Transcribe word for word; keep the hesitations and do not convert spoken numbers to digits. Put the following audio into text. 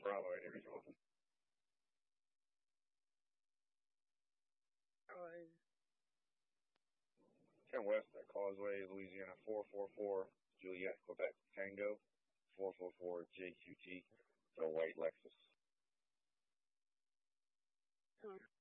Bravo individual. Uh, ten West at Causeway, Louisiana four four four, Juliet, Quebec, Tango, four four four J Q T, the white Lexus. huh.